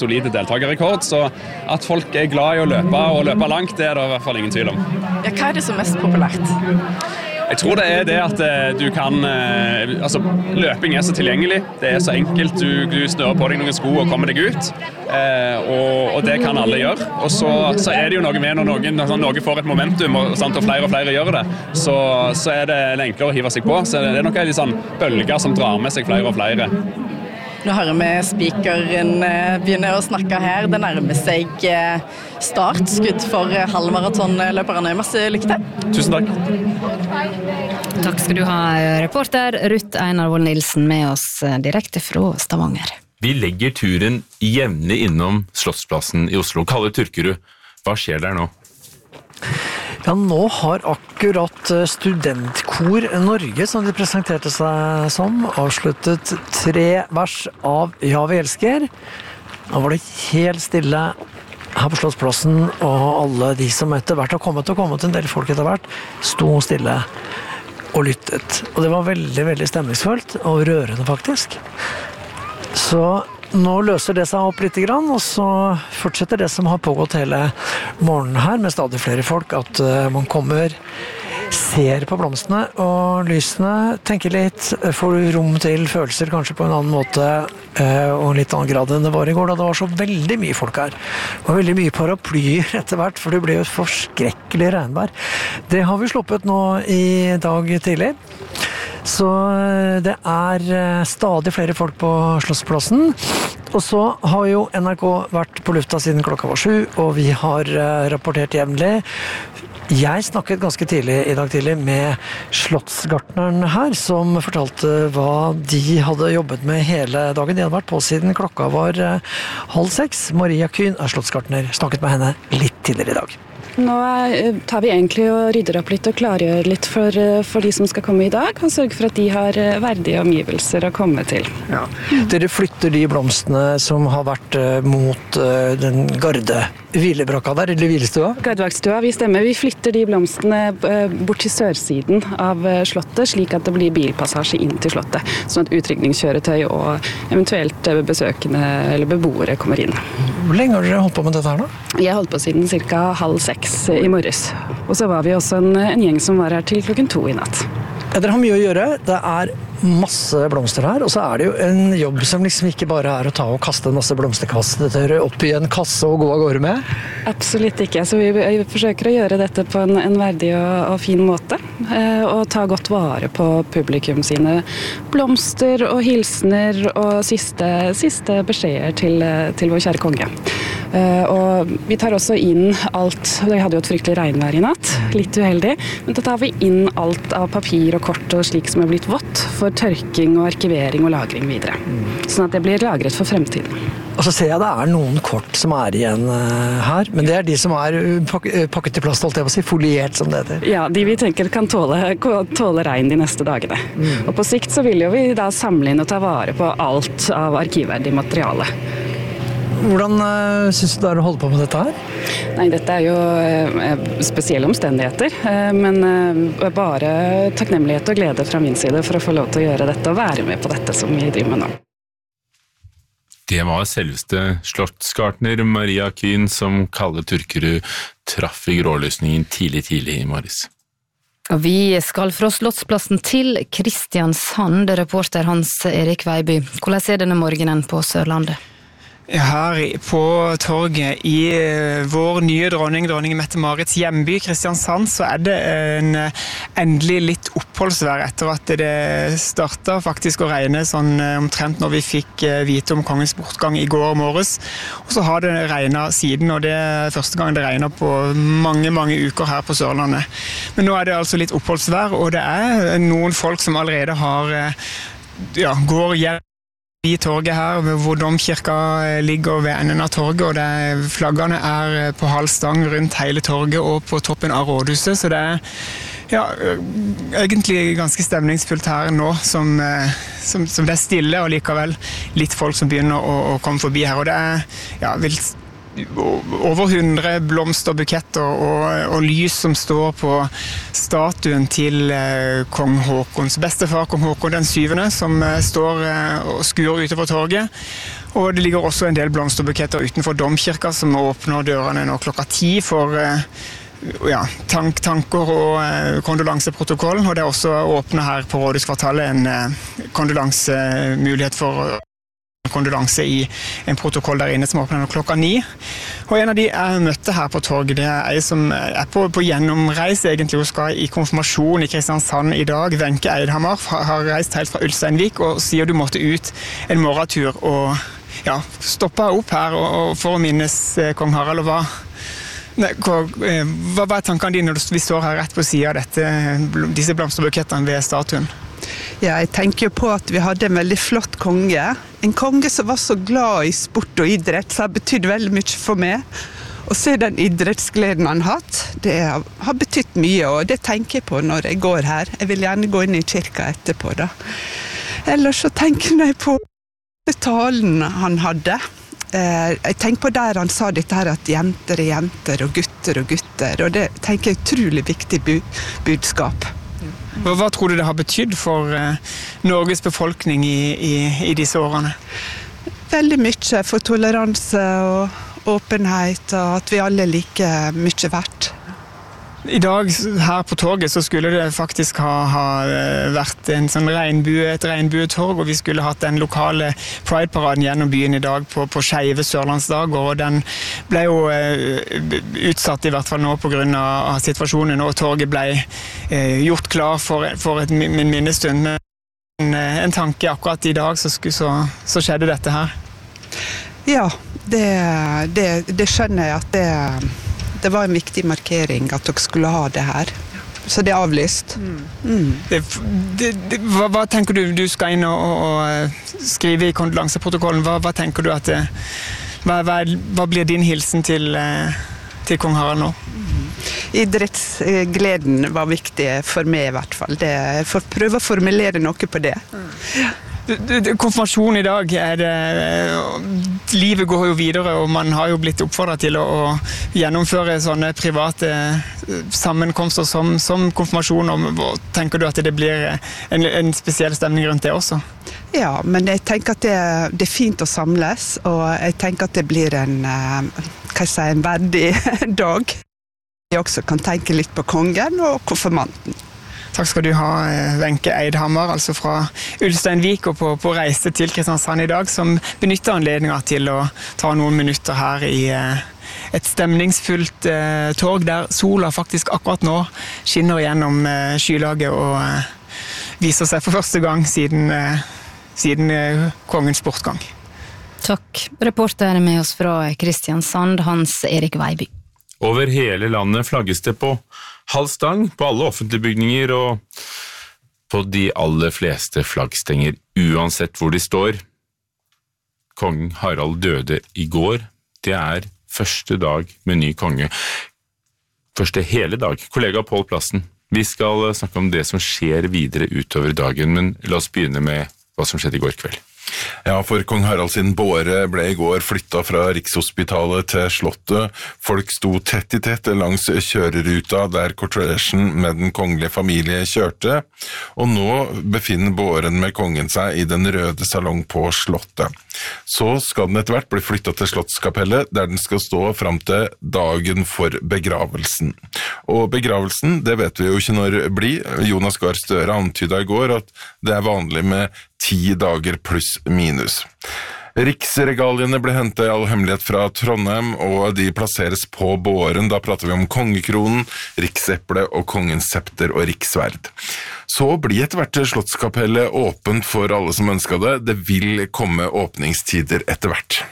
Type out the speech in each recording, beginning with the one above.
solide deltakerrekord, så at folk glad I å løpe og løpe langt, det det I hvert fall ingen tvil om. Ja, hva det som mest populært? Jeg tror det det at du kan, løping så tilgjengelig, det så enkelt, du snører på deg noen sko og kommer deg ut, og det kan alle gjøre, og så det jo noe med når noen får et momentum, og flere gjør det, så det enklere å hive seg på, så det noen litt sånn bølger som drar med seg flere og flere. Nå hører vi speakeren begynner å snakke her. Det nærmer seg startskudd for halvmaratonløperne. Masse lykke til. Tusen takk. Takk skal du ha, reporter Ruth Einar Vold Nilsen med oss direkte fra Stavanger. Vi legger turen jevnlig innom Slottsplassen I Oslo. Kalle Turkerud, hva skjer der nå? Ja, nå har akkurat Studentkor Norge, som de presenterte seg som, avsluttet 3 vers av Ja, vi elsker. Da var det helt stille her på Slottsplassen, og alle de som etter hvert har kommet en del folk etter hvert, sto stille og lyttet. Og det var veldig, veldig stemningsfullt, og rørende faktisk. Så nå løser det seg opp litt grann, og så fortsetter det som har pågått hele morgenen her, med stadig flere folk, at man kommer, ser på blomstene og lysene, tenker litt, får rom til følelser kanskje på en annen måte, og en litt annen grad enn det var I går, da det var så veldig mye folk her. Og veldig mye paraplyer etter hvert, for det ble jo et forskrekkelig regnvær. Det har vi sluppet nå I dag tidlig. Så det stadig flere folk på Slottsplassen. Og så har jo NRK vært på lufta siden klokka var 7, og vi har rapportert jevnlig. Jeg snakket ganske tidlig I dag tidlig med slottsgartneren her, som fortalte hva de hadde jobbet med hele dagen. De hadde vært på siden klokka var 5:30. Maria Kuhn slottsgartner. Snakket med henne litt tidligere I dag. Nå tar vi egentlig og rydder opp litt og klargjør litt for de som skal komme I dag, og sørger for at de har verdige omgivelser å komme til. Ja. Dere flytter de blomstene som har vært mot den garde hvilebrakka der, eller hvilestua? Gardevakstua, vi stemmer. Vi flytter de blomstene bort til sørsiden av slottet, slik at det blir bilpassasje inn til slottet, sånn at utrykningskjøretøy og eventuelt besøkende eller beboere kommer inn. Hvor lenge har dere holdt på med dette her da? Jeg har holdt på siden ca. 5:30 I morges. Og så var vi også en gjeng som var her til klokken 2 I natt. Ja, dere har mye å gjøre. Det masse blomster her, og så det jo en jobb som liksom ikke bare å ta og kaste en masse blomsterkasser opp I en kasse og gå av gårde med? Absolutt ikke. Så vi forsøker å gjøre dette på en verdig og fin måte, og ta godt vare på publikum sine blomster og hilsener og siste beskjeder til vår kjære konge. Og vi tar også inn alt, vi hadde jo et fryktelig regnvær I natt, litt uheldig, men da tar vi inn alt av papir og kort og slik som blitt vått for tørking og arkivering og lagring videre. Sånn at det blir lagret for fremtiden. Og så ser jeg det noen kort som igjen her, men det de som pakket I plast, holdt jeg på å si, foliert som det heter. Ja, de vi tenker kan tåle regn de neste dagene. Og på sikt så vil jo vi da samle inn og ta vare på alt av arkivverdig materiale. Hvordan synes du det å holde på med dette her? Nei, dette jo spesielle omstendigheter, men bare takknemlighet og glede fra min side for å få lov til å gjøre dette og være med på dette som vi driver med nå. Det var selveste slottsgartner Maria Kuhn som Kalle Turkerud traff I grålysningen tidlig I morges. Og vi skal fra Slottsplassen til Kristiansand, reporter Hans Erik Veiby. Hvordan denne morgenen på Sørlandet? Her på torget I vår nye dronning Mette-Marits hjemby, Kristiansand, så det endelig litt oppholdsvær etter at det startet faktisk å regne sånn omtrent når vi fikk vite om kongens bortgang I går morges. Og så har det regnet siden, og det første gang det regner på mange uker her på Sørlandet. Men nå det altså litt oppholdsvær, og det noen folk som allerede går hjem I torget her, hvor domkirka ligger ved enden av torget, og flaggene på halv stang rundt hele torget og på toppen av rådhuset, så det egentlig ganske stemningsfullt her nå, som det stille, og likevel litt folk som begynner å komme forbi her, og det over 100 blomsterbuketter og lys som står på statuen til kong Håkons bestefar, kong Håkon den 7., som står og skuer ute på torget. Og det ligger også en del blomsterbuketter utenfor Domkirka som åpner dørene nå 10:00 for tanker og kondolanseprotokoll. Og det er også åpnet her på Rådhuskvartalet en kondolansemulighet for kondolanse i en protokoll der inne som åpner nå 9:00. Og en av de jeg møtte her på torget, det er en som er på gjennomreis egentlig, og skal i konfirmasjon i Kristiansand i dag. Wenche Eidhammer har reist helt fra Ulsteinvik og sier du måtte ut en morgentur og stoppe opp her og for å minnes kong Harald. Og hva er tankene dine når vi står her rett på siden av disse blomsterbukettene ved statuen? Ja, jeg tenker jo på at vi hadde en veldig flott konge. En konge som var så glad i sport og idrett, så har betydd veldig mye for meg. Å se den idrettsgleden han har hatt, det har betydd mye, og det tenker jeg på når jeg går her. Jeg vil gjerne gå inn i kirka etterpå da. Ellers så tenker jeg på talen han hadde. Jeg tenker på der han sa dette her at jenter er jenter og gutter, og det tenker jeg er utrolig viktig budskap. Hva tror du det har betydd for Norges befolkning i disse årene? Veldig mye for toleranse og åpenhet, og at vi alle er like mye verdt. I dag her på torget så skulle det faktisk ha vært en sånn et regnbuetorg, og vi skulle hatt den lokale Pride-paraden gjennom byen i dag på Skeive Sørlandsdager, og den ble jo utsatt i hvert fall nå på grunn av situasjonen, og torget ble gjort klar for min minnestund. Men en tanke akkurat i dag så skjedde dette her. Ja, det skjønner jeg at det var en viktig markering at dere skulle ha det her. Så det er avlyst. Hva tenker du skal inn og skrive i kondolanseprotokollen? Hva tenker du hva blir din hilsen til kong Harald nå? Idrettsgleden var viktig for meg i hvert fall. Jeg får prøve å formulere noe på det. Konfirmasjon i dag, livet går jo videre, og man har jo blitt oppfordret til å gjennomføre sånne private sammenkomster som konfirmasjon. Og tenker du at det blir en spesiell stemning rundt det også? Ja, men jeg tenker at det er fint å samles, og jeg tenker at det blir en verdig dag. Jeg også kan tenke litt på kongen og konfirmanten. Takk skal du ha, Wenche Eidhammer, altså fra Ulsteinvik og på reise til Kristiansand i dag, som benytter anledningen til å ta noen minutter her i et stemningsfullt torg, der sola faktisk akkurat nå skinner gjennom skylaget og viser seg for første gang siden kongens bortgang. Takk. Reporter med oss fra Kristiansand, Hans Erik Veiby. Over hele landet flagges det på halv stang, på alle offentlige bygninger og på de aller fleste flaggstenger, uansett hvor de står. Kong Harald døde i går. Det er første dag med ny konge. Første hele dag. Kollega Pål Plassen, vi skal snakke om det som skjer videre utover dagen, men la oss begynne med hva som skjedde i går kveld. Ja, for kong Harald sin båre ble i går flyttet fra Rikshospitalet til Slottet. Folk sto tett i tett langs kjøreruta der kortesjen med den kongelige familie kjørte, og nå befinner båren med kongen seg i den røde salong på Slottet. Så skal den etter hvert bli flyttet til Slottskapellet, der den skal stå frem til dagen for begravelsen. Og begravelsen, det vet vi jo ikke når det blir. Jonas Gahr Støre antydet i går at det er vanlig med 10 dager pluss minus. Riksregaliene ble hentet i all hemmelighet fra Trondheim, og de plasseres på båren. Da prater vi om kongekronen, rikseple og kongens septer og rikssverd. Så blir etter hvert Slottskapellet åpent for alle som ønsker det. Det vil komme åpningstider etter hvert.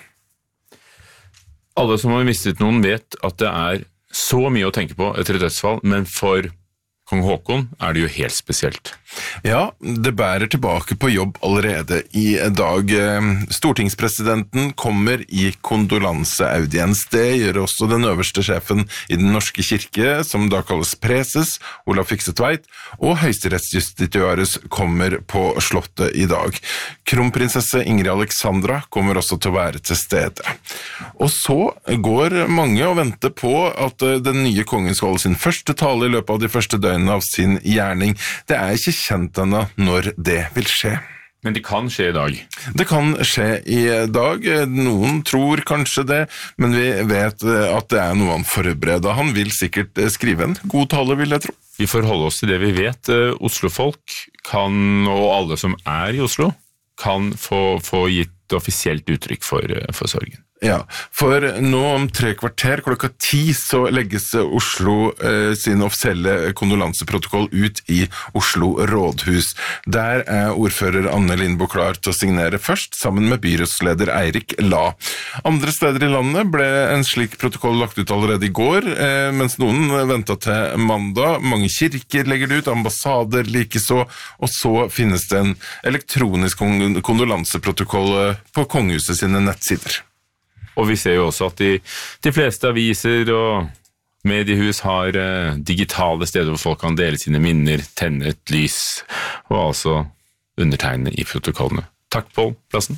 Alle som har mistet noen vet at det er så mye å tenke på etter et dødsfall, men for kong Håkon er det jo helt spesielt. Ja, det bærer tilbake på jobb allerede i dag. Stortingspresidenten kommer i kondolanseaudiens. Det gjør også den øverste sjefen i den norske kirke, som da kalles preses, Olav Fykse Tveit, og høyesterettsjustitiarius kommer på Slottet i dag. Kronprinsesse Ingrid Alexandra kommer også til å være til stede. Og så går mange og venter på at den nye kongen skal holde sin første tale i løpet av de første døgnene av sin gjerning. Det er ikke kjent ennå når det vil skje. Men det kan skje i dag. Det kan skje i dag. Noen tror kanskje det, men vi vet at det noe han forbereder. Han vil sikkert skrive en god tale, vil jeg tro. Vi får holde oss til det vi vet. Oslo-folk kan, og alle som i Oslo, kan få gitt offisielt uttrykk for sorgen. Ja, for nå om 3 kvarter, 10:00, så legges Oslo sin offisielle kondolanseprotokoll ut i Oslo rådhus. Der ordfører Anne Lindboe klar til å signere først, sammen med byrådsleder Eirik La. Andre steder i landet ble en slik protokoll lagt ut allerede i går, mens noen ventet til mandag. Mange kirker legger det ut, ambassader likeså, og så finnes det en elektronisk kondolanseprotokoll på kongehuset sine nettsider. Og vi ser jo også at de fleste aviser og mediehus har digitale steder hvor folk kan dele sine minner, tenne et lys, og altså undertegne i protokollene. Takk, Pål Plassen.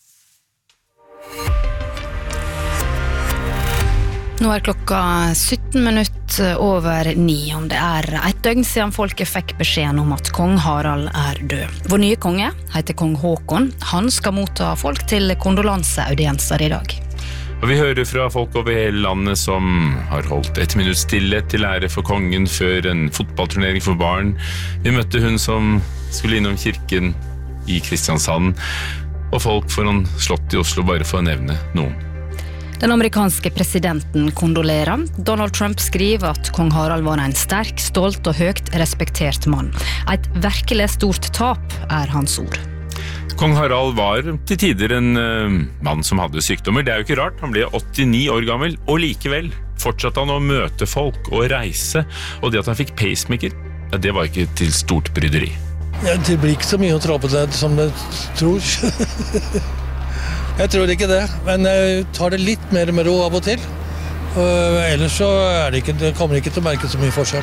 Nå klokka 17:17, om det et døgn siden folket fikk beskjeden om at kong Harald død. Vår nye konge heter kong Håkon. Han skal motta folk til kondolanseaudienser i dag. Og vi hører fra folk over hele landet som har holdt 1 minutt stillhet til ære for kongen før en fotballturnering for barn. Vi møtte hun som skulle innom kirken i Kristiansand, og folk foran slottet i Oslo, bare for å nevne noen. Den amerikanske presidenten kondolerer. Donald Trump skriver at kong Harald var en sterk, stolt og høyt respektert mann. Et virkelig stort tap hans ord. Kong Harald var til tider en mann som hadde sykdommer. Det jo ikke rart, han ble 89 år gammel, og likevel fortsatte han å møte folk og reise, og det at han fikk pacemaker, det var ikke til stort bryderi. Ja, det blir ikke så mye å dra på det som du tror. Jeg tror ikke det, men jeg tar det litt mer med ro av og til. Ellers så det kommer ikke til å merke så mye forskjell.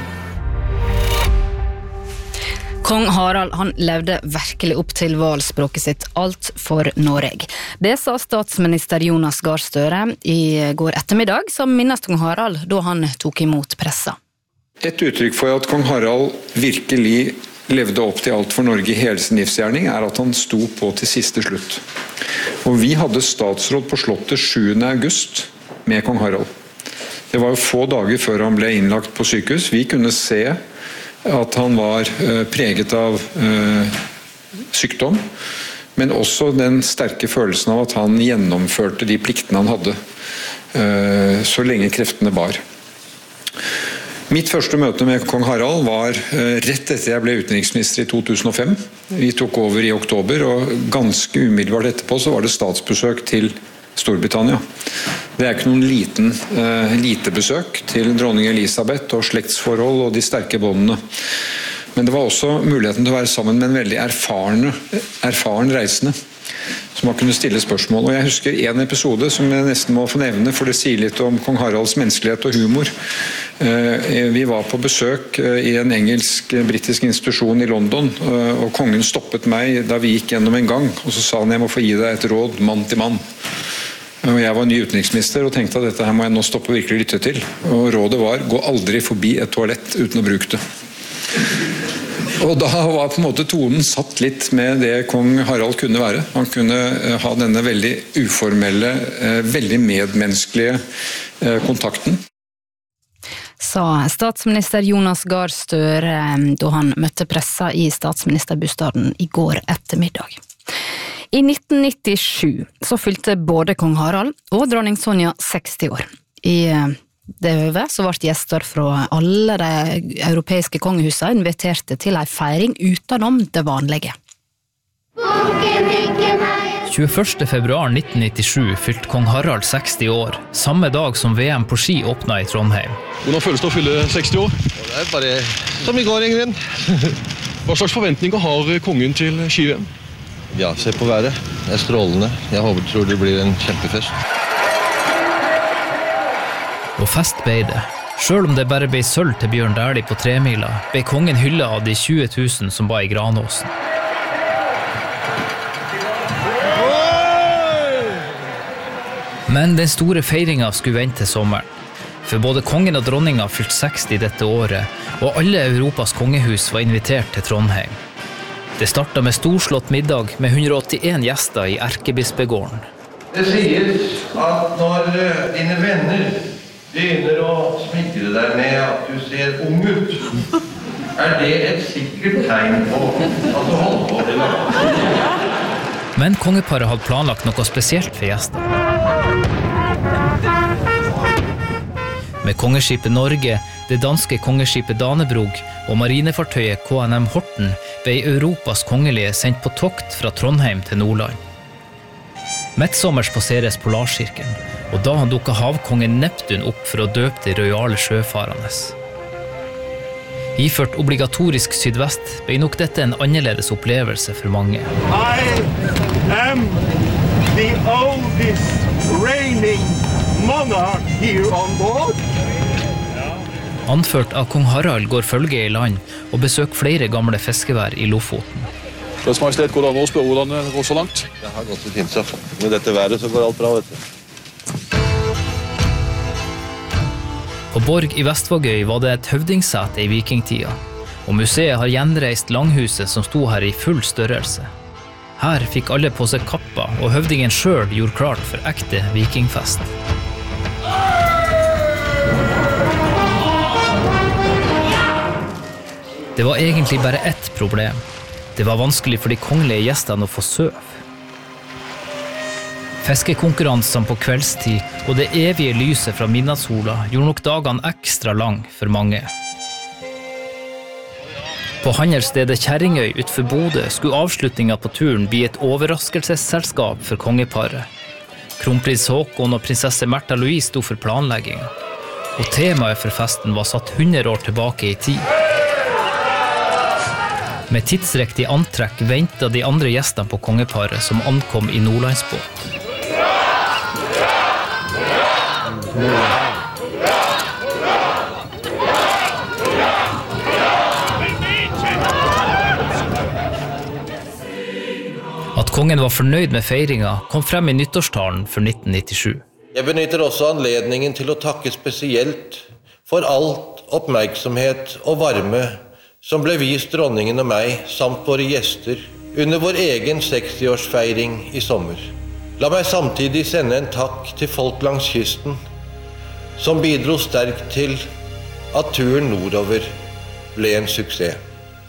Kong Harald han levde virkelig opp til valspråket sitt alt for Norge. Det sa statsminister Jonas Gahr Støre i går ettermiddag, som minnes kong Harald da han tok imot pressa. Et uttrykk for at kong Harald virkelig levde opp til alt for Norge i hele sin livsgjerning, at han sto på til siste slutt. Og vi hadde statsråd på slottet 7. august med kong Harald. Det var jo få dager før han ble innlagt på sykehus. Vi kunne se at han var preget av sykdom, men også den sterke følelsen av at han gjennomførte de pliktene han hadde, så lenge kreftene bar. Mitt første møte med kong Harald var rett etter jeg ble utenriksminister i 2005. Vi tok over i oktober, og ganske umiddelbart etterpå så var det statsbesøk til Storbritannia. Det ikke noen lite besøk til dronning Elisabeth og slektsforhold og de sterke båndene. Men det var også muligheten til å være sammen med en veldig erfaren reisende, som man kunne stille spørsmål. Og jeg husker en episode som jeg nesten må få nevne, for det sier litt om kong Haralds menneskelighet og humor. Vi var på besøk i en engelsk-britisk institusjon i London, og kongen stoppet meg da vi gikk gjennom en gang, og så sa han jeg må få gi deg et råd mann til mann. Og jeg var ny utenriksminister og tenkte at dette her må jeg nå stoppe og virkelig lytte til. Og rådet var, gå aldri forbi et toalett uten å bruke det. Og da var på en måte tonen satt litt med det kong Harald kunne være. Han kunne ha denne veldig uformelle, veldig medmenneskelige kontakten. Sa statsminister Jonas Gahr Støre da han møtte pressa i statsministerbostaden i går ettermiddag. I 1997 så fylte både kong Harald og dronning Sonja 60 år. I det høvet så ble gjester fra alle de europeiske kongehusene inviterte til en feiring utenom det vanlige. 21. februar 1997 fylte kong Harald 60 år, samme dag som VM på ski åpnet i Trondheim. Hvordan føles det å fylle 60 år? Det bare som i går, Ingrid. Hva slags forventninger har kongen til ski-VM? Ja, se på været. Det strålende. Jeg tror det blir en kjempefest. Og fest ble det. Selv om det bare ble sølv til Bjørn Dæhlie på 3-mila, ble kongen hyllet av de 20 000 som var i Granåsen. Men den store feiringen skulle vente til sommeren. For både kongen og dronninga fylte 60 dette året, og alle Europas kongehus var invitert til Trondheim. Det startet med storslått middag med 181 gjester i Erkebispegården. Det sies at når dine venner begynner å smitte deg med at du ser ung ut, det et sikkert tegn på at du holder på å bli gammel. Men kongeparet hadde planlagt noe spesielt for gjestene. Med kongeskipet Norge, det danske kongeskipet Danebrog og marinefartøyet KNM Horten ble Europas kongelige sendt på tokt fra Trondheim til Nordland. Midtsommers passeres Polarsirkelen, og da dukket havkongen Neptun opp for å døpe de rojale sjøfarende. Iført obligatorisk sydvest ble nok dette en annerledes opplevelse for mange. I am the oldest reigning monarch here on board. Anført av kong Harald går følge i land og besøker flere gamle fiskevær i Lofoten. Deres Majestet, går det an å spørre hvordan det går så langt? Det har gått så fint, så. Med dette været så går alt bra, vet du. På Borg i Vestvågøy var det et høvdingsete i vikingtida, og museet har gjenreist langhuset som sto her i full størrelse. Her fikk alle på seg kappa, og høvdingen selv gjorde klart for ekte vikingfest. Det var egentlig bare ett problem. Det var vanskelig for de kongelige gjestene å få søv. Fiskekonkurransene på kveldstid og det evige lyset fra midnattssola gjorde nok dagene ekstra lang for mange. På handelsstedet Kjerringøy utenfor Bodø skulle avslutningen på turen bli et overraskelsesselskap for kongeparet. Kronprins Håkon og prinsesse Märtha Louise sto for planleggingen, og temaet for festen var satt 100 år tilbake i tid. Med tidsriktig antrekk ventet de andre gjestene på kongeparet som ankom i Nordlandsbåt. At kongen var fornøyd med feiringen kom frem i nyttårstalen for 1997. Jeg benytter også anledningen til å takke spesielt for alt oppmerksomhet og varme som ble vist dronningen og meg, samt våre gjester, under vår egen 60-årsfeiring i sommer. La meg samtidig sende en takk til folk langs kysten, som bidro sterkt til at turen nordover ble en suksess.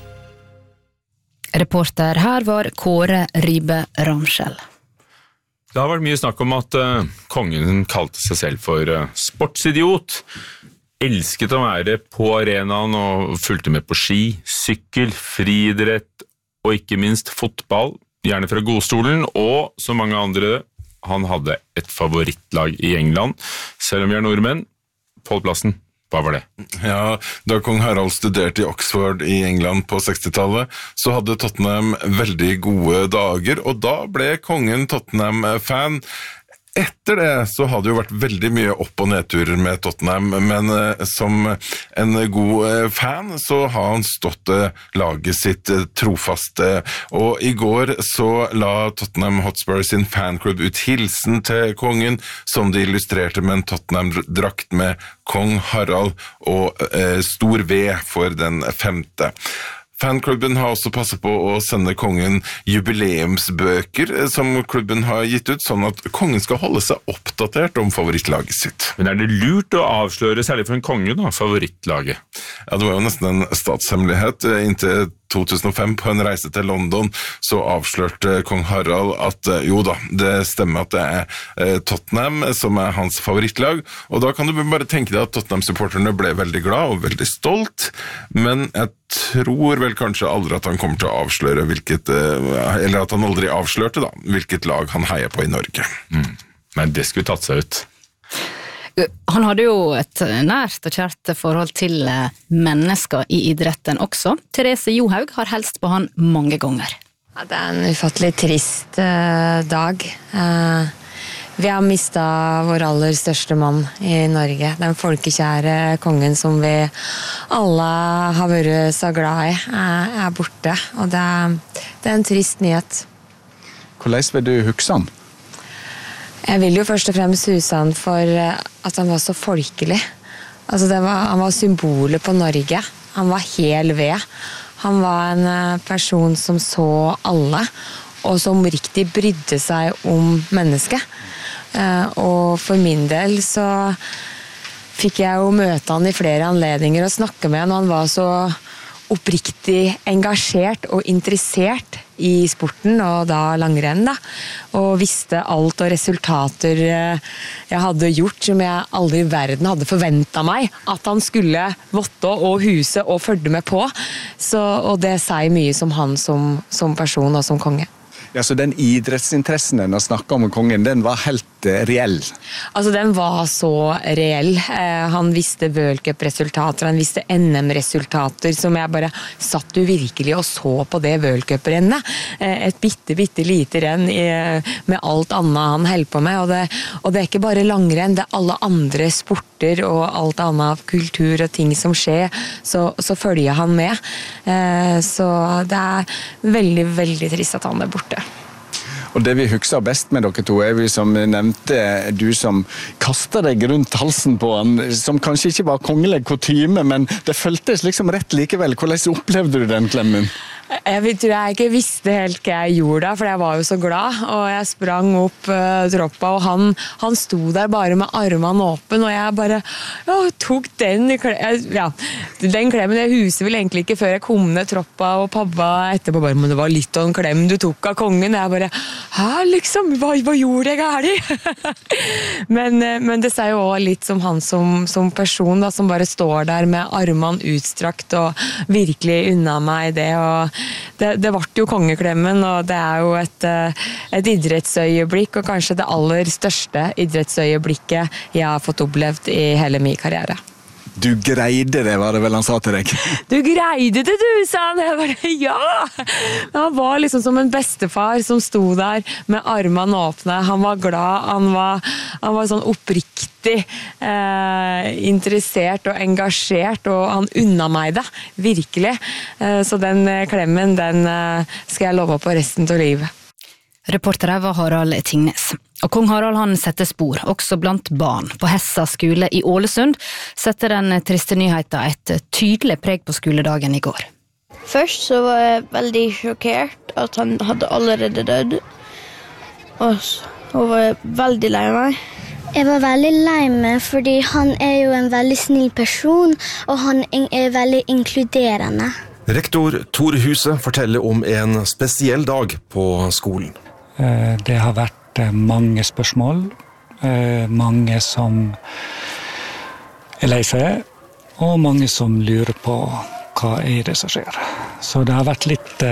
Reporter her var Kåre Ribe Ramskjell. Det har vært mye snakk om at kongen kalte seg selv for sportsidiot, elsket å være på arenaen og fulgte med på ski, sykkel, friidrett og ikke minst fotball, gjerne fra godstolen, og som mange andre, han hadde et favorittlag i England, selv om vi er nordmenn. Pålplassen, hva var det? Ja, da kong Harald studerte i Oxford i England på 60-tallet, så hadde Tottenham veldig gode dager, og da ble kongen Tottenham-fan. Etter det så hadde det jo vært veldig mye opp- og nedturer med Tottenham, men som en god fan så har han stått laget sitt trofaste, og i går så la Tottenham Hotspur sin fanklubb ut hilsen til kongen, som de illustrerte med en Tottenham-drakt med kong Harald og stor V for den 5. Fanklubben har også passet på å sende kongen jubileumsbøker som klubben har gitt ut, sånn at kongen skal holde seg oppdatert om favorittlaget sitt. Men er det lurt å avsløre, særlig for en konge da, favorittlaget? Ja, det var jo nesten en statshemmelighet. Inntil 2005 på en reise til London så avslørte kong Harald at jo da, det stemmer at det er Tottenham som er hans favorittlag, og da kan du bare tenke deg at Tottenham-supporterne ble veldig glad og veldig stolt, men jeg tror vel kanskje aldri at han kommer til å avsløre eller at han aldri avslørte da, hvilket lag han heier på i Norge. Men det skulle tatt seg ut. Han hadde jo et nært og kjært forhold til mennesker i idretten også. Therese Johaug har helst på han mange ganger. Ja, det er en ufattelig trist dag. Vi har mistet vår aller største mann i Norge. Den folkekjære kongen som vi alle har vært så glad i, er borte. Og det er en trist nyhet. Hvordan vil du huske han? Jeg vil jo først og fremst huske han for at han var så folkelig. Altså han var symbolet på Norge. Han var hel ved. Han var en person som så alle, og som riktig brydde seg om mennesket. Og for min del så fikk jeg jo møte han i flere anledninger og snakke med han, og han var så oppriktig engasjert og interessert i sporten, og da langrenn da, og visste alt og resultater jeg hadde gjort som jeg aldri i verden hadde forventet meg at han skulle votte og huse og følge med på, og det sier mye som han som person og som konge. Ja, så den idrettsinteressen den har snakket om kongen, den var helt reell? Altså, den var så reell. Han visste World-Cup-resultater, han visste NM-resultater, som jeg bare satt jo virkelig og så på det World-Cup-rennet. Et bitte lite renn med alt annet han holdt på med, og det er ikke bare langrenn, det er alle andre sporter og alt annet kultur og ting som skjer, så følger han med. Så det er veldig, veldig trist at han er borte. Og det vi husker best med dere to er vi som nevnte, du som kastet deg rundt halsen på han, som kanskje ikke var kongelig kutyme, men det føltes liksom rett likevel. Hvordan opplevde du den klemmen? Jeg tror jeg ikke visste helt hva jeg gjorde da, for jeg var jo så glad, og jeg sprang opp troppa, og han sto der bare med armene åpen, og jeg bare tok den den klemmen. Jeg huset vel egentlig ikke før jeg kom ned troppa, og pappa etterpå bare, men det var litt av en klem du tok av kongen. Jeg bare, liksom, hva gjorde jeg gærlig? men det sier jo også litt som han som person, da, som bare står der med armene utstrakt, og virkelig unna meg det, og det ble jo kongeklemmen, og det er jo et idrettsøyeblikk, og kanskje det aller største idrettsøyeblikket jeg har fått opplevd i hele min karriere. Du greide det, var det vel han sa til deg? Du greide det, du, sa han. Jeg bare, ja! Han var liksom som en bestefar som sto der med armene åpne. Han var glad, han var sånn oppriktig interessert og engasjert, og han unna meg det, virkelig. Så den klemmen, den skal jeg love på resten av livet. Reporter var Harald Tingnes. Og kong Harald han setter spor, også blant barn. På Hessa skole i Ålesund setter den triste nyheten et tydelig preg på skoledagen i går. Først så var jeg veldig sjokkert at han hadde allerede dødd. Og så var jeg veldig lei meg. Jeg var veldig lei meg, fordi han er jo en veldig snill person, og han er veldig inkluderende. Rektor Tor Huse forteller om en spesiell dag på skolen. Det har vært mange spørsmål, mange som er lei seg, og mange som lurer på hva er det som skjer. Så det har vært litt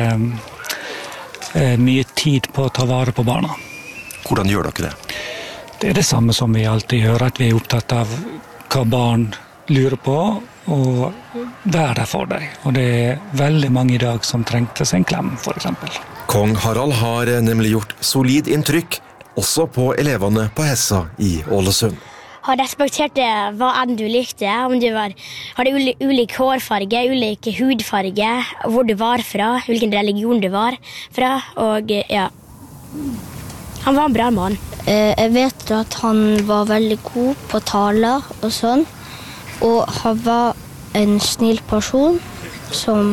mye tid på å ta vare på barna. Hvordan gjør dere det? Det er det samme som vi alltid gjør, at vi er opptatt av hva barn lurer på, og være der for deg. Og det er veldig mange i dag som trengte seg en klem, for eksempel. Kong Harald har nemlig gjort solid inntrykk, også på elevene på Hessa i Ålesund. Han respekterte hva enn du likte, om du hadde ulik hårfarge, ulik hudfarge, hvor du var fra, hvilken religion du var fra, og ja, han var en bra mann. Jeg vet at han var veldig god på taler og sånn, og han var en snill person som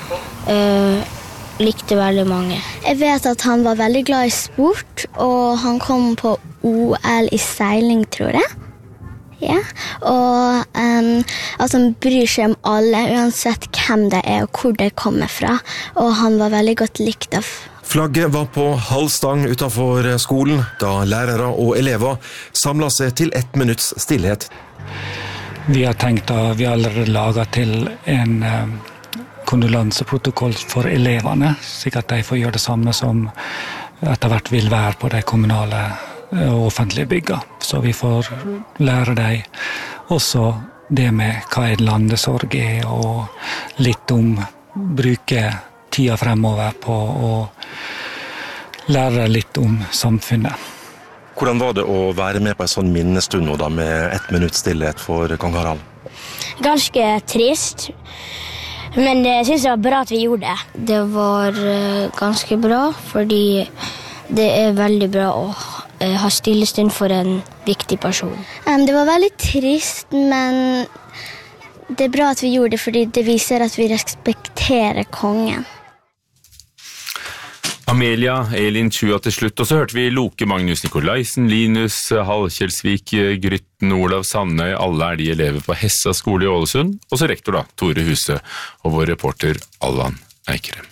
likte veldig mange. Jeg vet at han var veldig glad i sport, og han kom på OL i seiling, tror jeg. Ja, og at han bryr seg om alle, uansett hvem det er og hvor det kommer fra, og han var veldig godt likt av. Flagget var på halv stang utenfor skolen, da lærere og elever samlet seg til 1 minutts stillhet. Vi har tenkt at vi allerede laget til en kondolanseprotokoll for elevene, slik at de får gjøre det samme som etter hvert vil være på de kommunale og offentlige bygga. Så vi får lære dem også det med hva en landesorg er, og litt om bruke tida fremover på å lære litt om samfunnet. Hvordan var det å være med på en sånn minnestund nå da, med 1 minutts stillhet for kong Harald? Ganske trist. Men jeg synes det var bra at vi gjorde det. Det var ganske bra, fordi det er veldig bra å ha stillestund for en viktig person. Det var veldig trist, men Det bra at vi gjorde det, fordi det viser at vi respekterer kongen. Amelia, Elin Tjua til slutt, og så hørte vi Loke, Magnus Nikolaisen, Linus, Halkjelsvik, Grytten, Olav Sandøy, alle de elever på Hessa skole i Ålesund, og så rektor da, Tore Huse, og vår reporter Alvan Eikrem.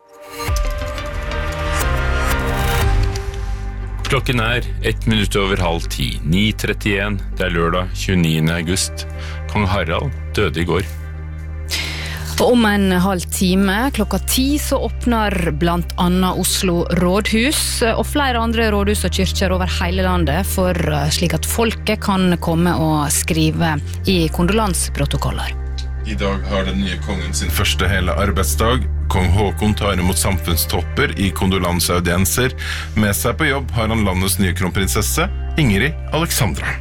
Klokken 10:01, 9:31, det lørdag 29. august. Kong Harald døde i går. Og om en halv time, klokka 10, så åpner blant annet Oslo rådhus og flere andre rådhus og kyrkjer over hele landet for slik at folket kan komme og skrive i kondolansprotokoller. I dag har den nye kongen sin første hele arbeidsdag. Kong Håkon tar imot samfunnstopper i kondolansaudienser. Med seg på jobb har han landets nye kronprinsesse, Ingrid Alexandra.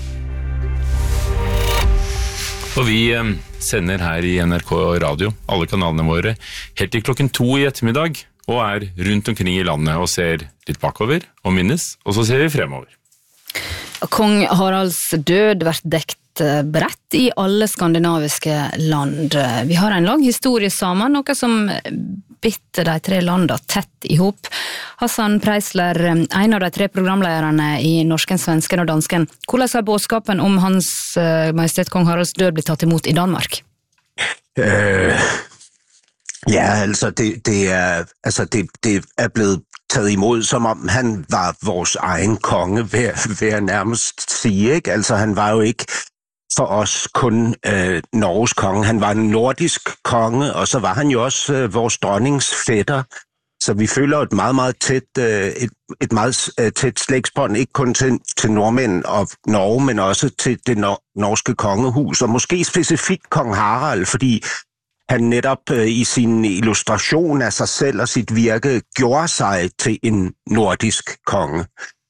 Og vi sender her i NRK Radio, alle kanalene våre, helt til klokken 2 i ettermiddag, og rundt omkring i landet og ser litt bakover og minnes, og så ser vi fremover. Kong Haralds død vært dekt bredt i alle skandinaviske land. Vi har en lang historie sammen, noe som bitter de 3 landene tett i hop. Hassan Preisler, en av de 3 programlederne i norsken, svensken og dansken. Hvordan har bådskapen om Hans Majestet Kong Haralds død blitt tatt imot i Danmark? Ja, altså det blevet taget imod, som om han var vores egen konge, vil jeg nærmest sige, ikke? Altså han var jo ikke for os kun Norges konge, han var en nordisk konge, og så var han jo også vores dronnings fætter, så vi føler et meget tæt slægtsbånd, ikke kun til nordmænd og Norge, men også til det norske kongehus, og måske specifikt kong Harald, fordi han netop i sin illustration af sig selv og sit virke gjorde sig til en nordisk konge.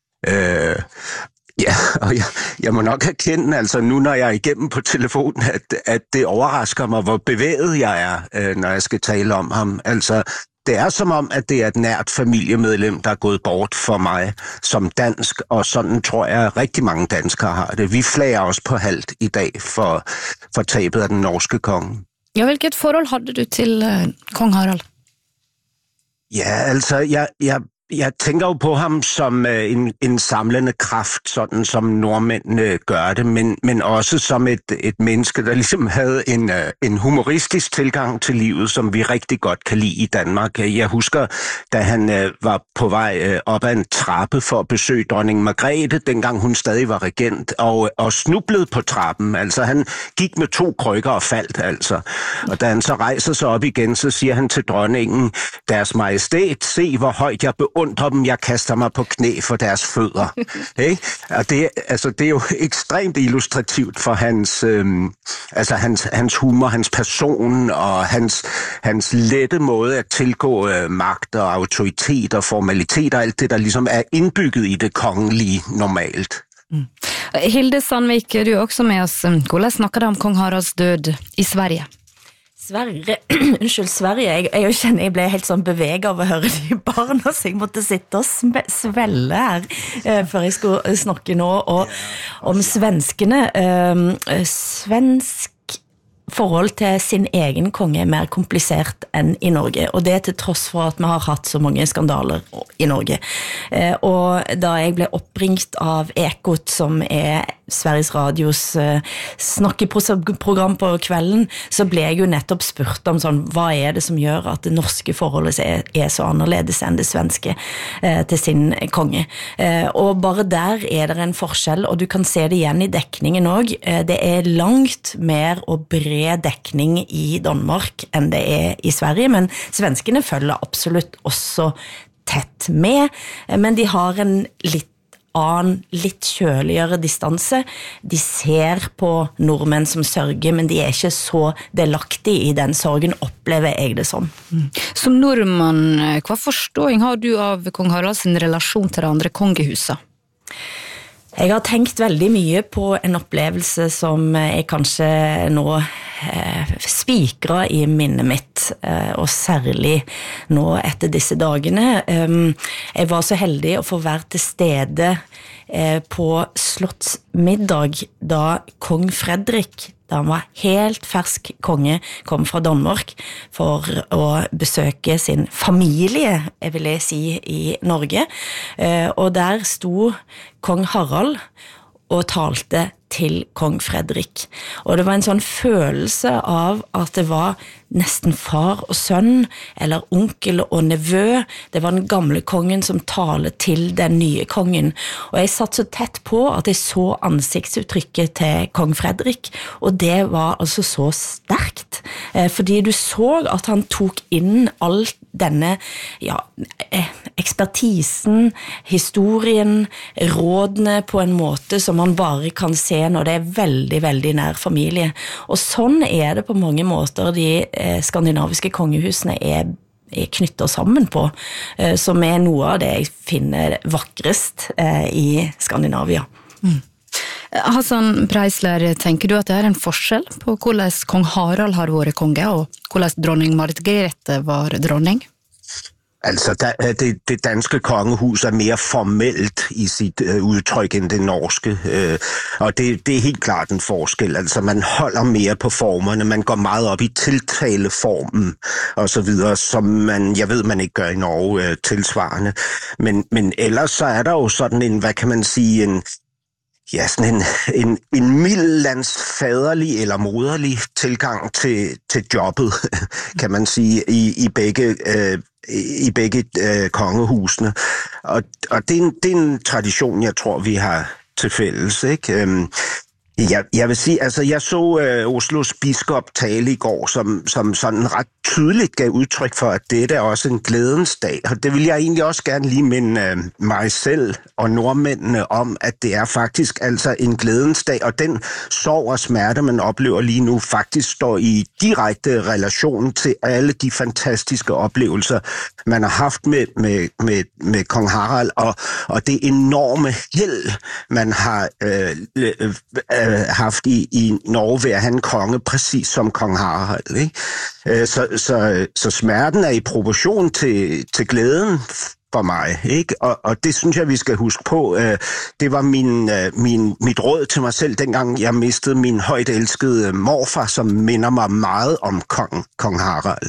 Ja, og jeg må nok erkende, altså nu når jeg er igennem på telefonen, at det overrasker mig, hvor bevæget jeg er, når jeg skal tale om ham. Altså, det er som om, at det er et nært familiemedlem, der er gået bort for mig som dansk, og sådan tror jeg, rigtig mange danskere har det. Vi flager også på halvt i dag for tabet af den norske konge. Ja, hvilket forhold hadde du til kong Harald? Ja, altså, jeg tænker jo på ham som en samlende kraft, sådan som nordmændene gør det, men også som et menneske, der ligesom havde en humoristisk tilgang til livet, som vi rigtig godt kan lide i Danmark. Jeg husker, da han var på vej op ad en trappe for at besøge dronning Margrethe, dengang hun stadig var regent, og snublede på trappen. Altså, han gik med 2 krykker og faldt, altså. Og da han så rejser sig op igen, så siger han til dronningen, Deres Majestæt, se hvor højt jeg beundrer dem, jeg kaster mig på knæ for deres fødder. Hey? Og det er jo ekstremt illustrativt for hans humor, hans person og hans lette måde at tilgå magt og autoritet og formalitet og alt det, der ligesom er indbygget i det kongelige normalt. Hilde Sandvik, du er også med os. Hvordan snakker du om kong Haralds død i Sverige? Sverige, jeg kjenner jeg ble helt sånn beveget av å høre de barna, så jeg måtte sitte og svelle her før jeg skulle snakke nå om svenskene. Svensk forhold til sin egen konge er mer komplisert enn i Norge, og det til tross for at vi har hatt så mange skandaler i Norge. Og da jeg ble oppringt av Ekot, som er Sveriges Radios snakkeprogram på kvelden, så ble jeg jo nettopp spurt om sånn, hva er det som gjør at det norske forholdet er så annerledes enn det svenske til sin konge. Og bare der er det en forskjell, og du kan se det igjen i dekningen også. Det er langt mer og bred dekning i Danmark enn det er i Sverige, men svenskene følger absolutt også tett med, men de har en litt kjøligere distanse. De ser på nordmenn som sørger, men de er ikke så delaktige i den sorgen, opplever jeg det som. Som nordmann, hva forståing har du av kong Haralds relasjon til det andre kongehuset? Jeg har tenkt veldig mye på en opplevelse som jeg kanskje nå spikrer i minnet mitt, og særlig nå etter disse dagene. Jeg var så heldig å få være til stede på slottsmiddag da kong Fredrik, da han var helt fersk konge, kom fra Danmark for å besøke sin familie, jeg vil si, i Norge. Og der sto kong Harald og talte til kong Fredrik. Og det var en sånn følelse av at det var nesten far og sønn, eller onkel og nevø. Det var den gamle kongen som taler til den nye kongen. Og jeg satt så tett på at jeg så ansiktsuttrykket til kong Fredrik, og det var altså så sterkt. Fordi du så at han tok inn alt denne ekspertisen, historien, rådene på en måte som man bare kan se når det veldig, veldig nær familie. Og sånn det på mange måter de skandinaviske kongehusene knyttet sammen på, som noe av det jeg finner vakrest i Skandinavia. Hassan Preisler, tenker du at det en forskjell på hvordan kong Harald har vært konge, og hvordan dronning Margrethe var dronning? Altså, det danske kongehus mere formelt i sit udtryk end det norske, og det helt klart en forskel. Altså, man holder mere på formerne, man går meget op i tiltaleformen og så videre, som jeg ved, man ikke gør i Norge tilsvarende. Men ellers så der jo sådan en, hvad kan man sige, sådan en middellandsfaderlig eller moderlig tilgang til jobbet, kan man sige, i begge kongehusene. Og det er en tradition, jeg tror, vi har til fælles, ikke? Jeg vil sige, altså jeg så Oslos biskop tale i går, som sådan ret tydeligt gav udtryk for, at dette også en glædens dag. Og det vil jeg egentlig også gerne lige minde mig selv og nordmændene om, at det faktisk altså en glædens dag, og den sorg og smerte, man oplever lige nu, faktisk står i direkte relation til alle de fantastiske oplevelser, man har haft med kong Harald, og det enorme held, man har haft i Norge ved at have en konge, præcis som kong Harald, ikke? Så smerten i proportion til glæden for mig, ikke? Og det synes jeg, vi skal huske på. Det var mit råd til mig selv, dengang jeg mistede min højt elskede morfar, som minder mig meget om kong Harald.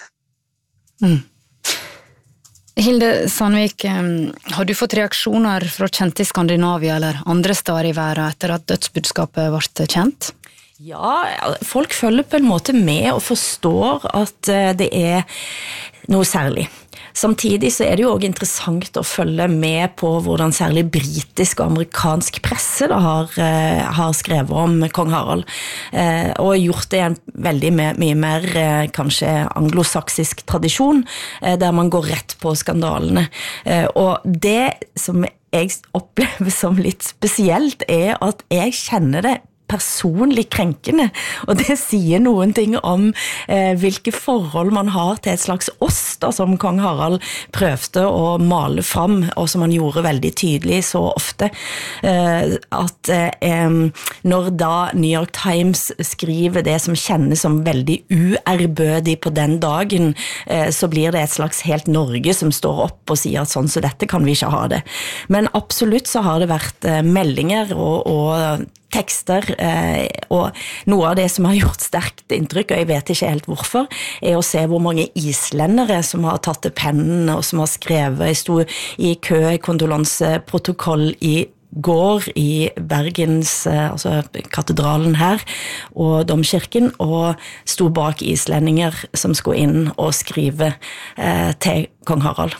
Hilde Sandvik, har du fått reaksjoner fra kjente i Skandinavia eller andre steder i verden etter at dødsbudskapet ble kjent? Ja, folk følger på en måte med og forstår at det noe særlig. Samtidig så det jo også interessant å følge med på hvordan særlig britisk og amerikansk presse da har skrevet om kong Harald, og gjort det en veldig mye mer kanskje anglosaksisk tradisjon, der man går rett på skandalene. Og det som jeg opplever som litt spesielt at jeg kjenner det personlig krenkende, og det sier noen ting om hvilke forhold man har til et slags oss da, som kong Harald prøvde å male fram, og som han gjorde veldig tydelig så ofte, at når da New York Times skriver det som kjennes som veldig uærbødig på den dagen, så blir det et slags helt Norge som står opp og sier at sånn, så dette kan vi ikke ha det. Men absolutt så har det vært meldinger og tekster, og noe av det som har gjort sterkt inntrykk, og jeg vet ikke helt hvorfor, å se hvor mange islendere som har tatt til pennen, og som har skrevet. Jeg stod i kø i kondolanseprotokoll i går i Bergens, altså katedralen her, og domkirken, og stod bak islendinger som skulle inn og skrive til kong Harald.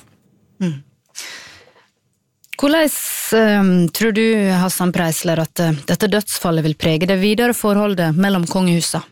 Hvordan tror du, Hassan Preisler, at dette dødsfallet vil prege det videre forholdet mellom kongehuset?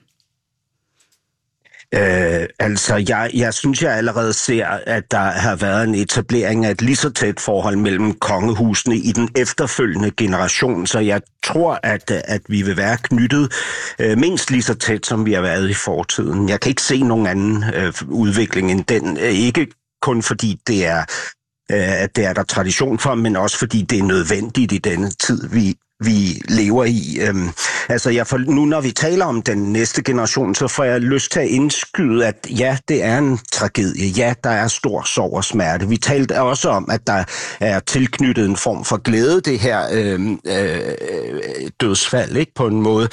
Altså, jeg synes jeg allerede ser, at der har været en etablering af et lige så tæt forhold mellem kongehusene i den efterfølgende generation, så jeg tror, at vi vil være knyttet mindst lige så tæt, som vi har været i fortiden. Jeg kan ikke se nogen anden udvikling end den, ikke kun fordi det at det der tradition for, men også fordi det nødvendigt i denne tid, vi lever i. Altså, nu når vi taler om den næste generation, så får jeg lyst til at indskyde, at ja, det en tragedie. Ja, der stor sorg og smerte. Vi talte også om, at der tilknyttet en form for glæde, det her dødsfald, ikke, på en måde.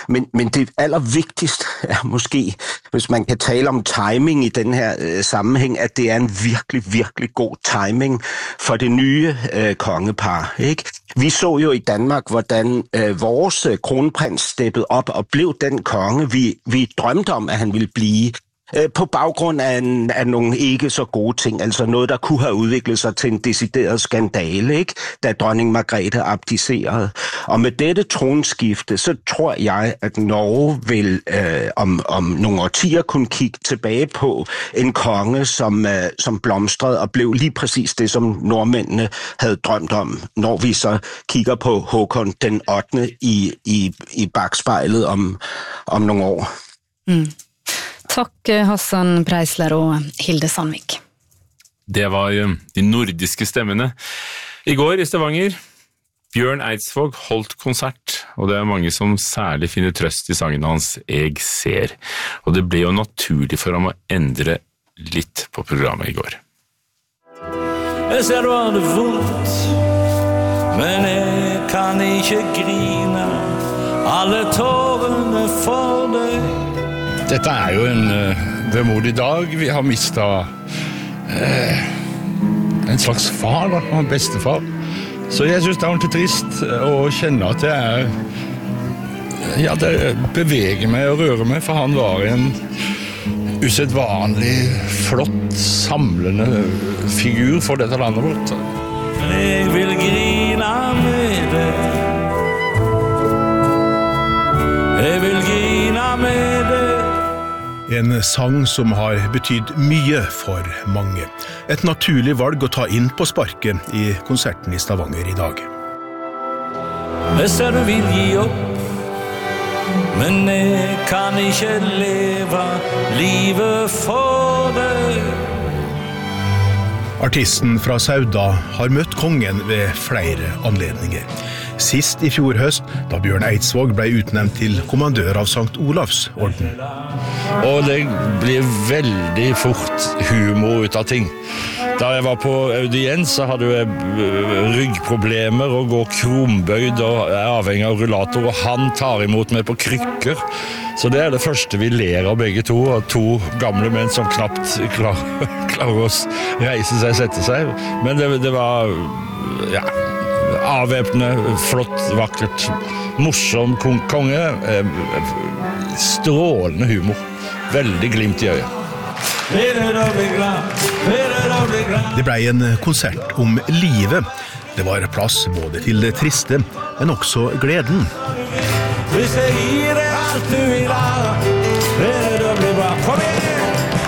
Men det allervigtigste måske, hvis man kan tale om timing i den her sammenhæng, at det en virkelig, virkelig god timing for det nye kongepar, ikke? Vi så jo i Danmark, hvordan vores kronprins steppede op og blev den konge, vi drømte om, at han ville blive, på baggrund af nogle ikke så gode ting, altså noget, der kunne have udviklet sig til en decideret skandale, ikke? Da dronning Margrethe abdicerede. Og med dette tronskifte, så tror jeg, at Norge vil om nogle årtier kunne kigge tilbage på en konge, som blomstrede og blev lige præcis det, som nordmændene havde drømt om, når vi så kigger på Håkon den 8. i bakspejlet om nogle år. Mm. Takk Hassan Preisler og Hilde Sandvik. Det var de nordiske stemmene. I går i Stavanger, Bjørn Eidsvåg holdt konsert, og det mange som særlig finner trøst i sangen hans «Jeg ser». Og det ble jo naturlig for ham å endre litt på programmet i går. Jeg ser du har det vondt, men jeg kan ikke grine, alle tårene for deg. Dette jo en vemodig dag. Vi har mistet en slags far, da, en bestefar. Så jeg synes det ordentlig trist å kjenne at det beveger meg og rører meg, for han var en usedvanlig flott, samlende figur for dette landet vårt. Jeg vil grine med deg. Jeg vil grine med deg. En sang som har betydd mye for mange. Et naturlig valg å ta inn på sparket i konserten i Stavanger i dag. Jeg ser du vil gi opp, men jeg kan ikke leve livet for deg. Artisten fra Sauda har møtt kongen ved flere anledninger. Sist i fjor høst, da Bjørn Eidsvåg ble utnevnt til kommandør av Sankt Olavs orden. Og det blir veldig fort humor ut av ting. Da jeg var på audiens, så hadde jeg ryggproblemer og går krumbøyd og avhengig av rullator, og han tar imot meg på krykker. Så det det første vi ler av begge to, og to gamle menn som knapt klarer å reise seg, sette seg. Men det var, avvæpnende, flott, vakkert, morsom konge, strålende humor, veldig glimt i øyet. Det ble en konsert om livet. Det var plass både til det triste, men også gleden. Hvis jeg gir deg alt du vil ha, det blir bra. Kom igjen!